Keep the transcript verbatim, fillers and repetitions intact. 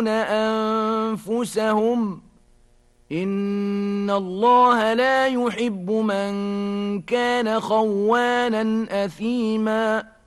يقتلون أنفسهم إن الله لا يحب من كان خوانا أثيما